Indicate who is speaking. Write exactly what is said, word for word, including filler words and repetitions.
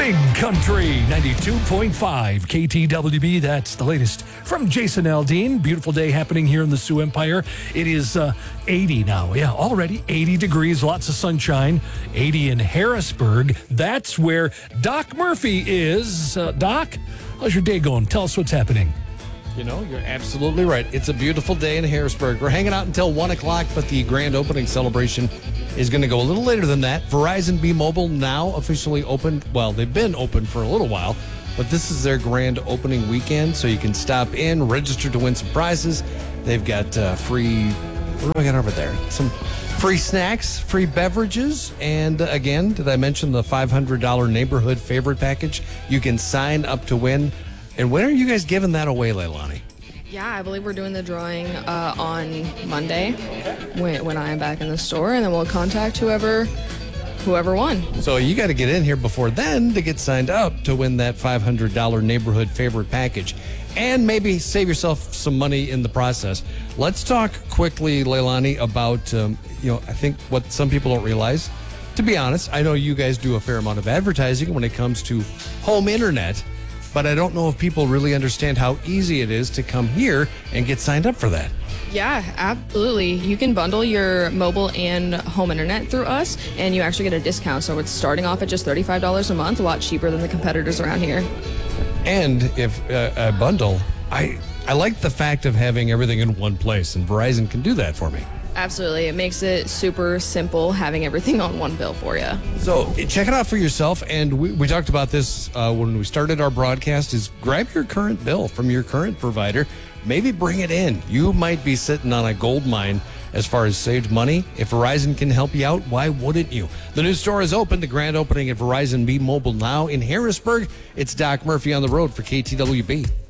Speaker 1: Big Country ninety-two point five K T W B. That's the latest from Jason Aldean. Beautiful day happening here in the Sioux Empire. It is uh, eighty now. Yeah, already eighty degrees, lots of sunshine. eighty in Harrisburg. That's where Doc Murphy is. Uh, Doc, how's your day going? Tell us what's happening.
Speaker 2: You know, you're absolutely right. It's a beautiful day in Harrisburg. We're hanging out until one o'clock, but the grand opening celebration is going to go a little later than that. Verizon B-Mobile now officially opened. Well, they've been open for a little while, but this is their grand opening weekend, so you can stop in, register to win some prizes. They've got uh, free, what do I got over there? Some free snacks, free beverages, and uh, again, did I mention the five hundred dollars neighborhood favorite package? You can sign up to win. And when are you guys giving that away, Leilani?
Speaker 3: Yeah, I believe we're doing the drawing uh, on Monday when, when I am back in the store, and then we'll contact whoever whoever won.
Speaker 2: So you got to get in here before then to get signed up to win that five hundred dollars neighborhood favorite package and maybe save yourself some money in the process. Let's talk quickly, Leilani, about, um, you know, I think what some people don't realize. To be honest, I know you guys do a fair amount of advertising when it comes to home internet, but I don't know if people really understand how easy it is to come here and get signed up for that.
Speaker 3: Yeah, absolutely. You can bundle your mobile and home internet through us, and you actually get a discount. So it's starting off at just thirty-five dollars a month, a lot cheaper than the competitors around here.
Speaker 2: And if uh, a bundle, I, I like the fact of having everything in one place, and Verizon can do that for me.
Speaker 3: Absolutely. It makes it super simple having everything on one bill for you.
Speaker 2: So check it out for yourself. And we, we talked about this uh, when we started our broadcast, is grab your current bill from your current provider. Maybe bring it in. You might be sitting on a gold mine as far as saved money. If Verizon can help you out, why wouldn't you? The new store is open. The grand opening at Verizon B-Mobile now in Harrisburg. It's Doc Murphy on the road for K T W B.